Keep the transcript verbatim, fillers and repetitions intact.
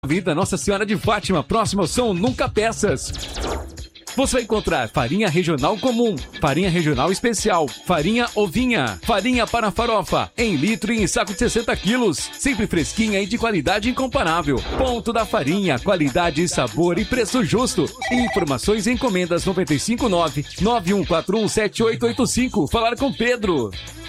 Avenida Nossa Senhora de Fátima, próximo ao São Nunca Peças. Você vai encontrar farinha regional comum, farinha regional especial, farinha ovinha, farinha para farofa, em litro e em saco de sessenta quilos, sempre fresquinha e de qualidade incomparável. Ponto da Farinha, qualidade, sabor e preço justo. Informações e encomendas nove cinco nove, nove um quatro um, sete oito oito cinco. Falar com Pedro.